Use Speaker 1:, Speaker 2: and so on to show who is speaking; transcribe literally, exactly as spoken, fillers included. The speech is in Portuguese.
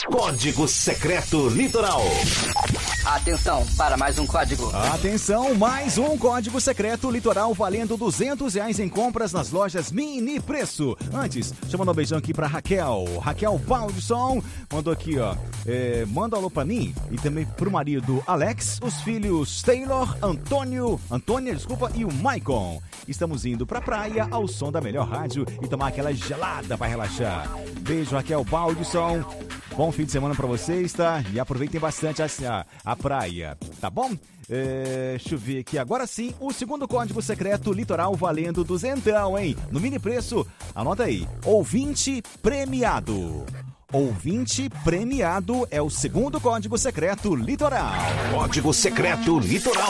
Speaker 1: Código Secreto Litoral.
Speaker 2: Atenção para mais um código.
Speaker 3: Atenção, mais um código secreto litoral valendo duzentos reais em compras nas lojas Mini Preço. Antes, chamando um beijão aqui pra Raquel. Raquel Valdisson mandou aqui, ó. É, manda um alô pra mim e também pro marido Alex, os filhos Taylor, Antônio, Antônia, desculpa, e o Maicon. Estamos indo pra praia ao som da melhor rádio e tomar aquela gelada pra relaxar. Beijo, Raquel Valdisson. Bom fim de semana pra vocês, tá? E aproveitem bastante a, a, a praia, tá bom? É, deixa eu ver aqui. Agora sim, o segundo código secreto litoral valendo duzentão, hein? No Mini Preço, anota aí. Ouvinte premiado. Ouvinte premiado é o segundo código secreto litoral.
Speaker 1: Código Secreto Litoral.